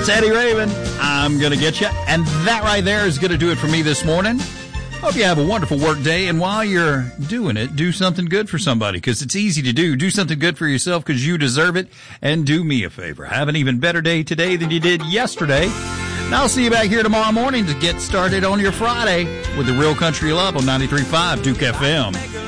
Eddie Raven, I'm going to get you. And that right there is going to do it for me this morning. Hope you have a wonderful work day. And while you're doing it, do something good for somebody, because it's easy to do. Do something good for yourself because you deserve it. And do me a favor. Have an even better day today than you did yesterday. And I'll see you back here tomorrow morning to get started on your Friday with the Real Country Love on 93.5 Duke FM.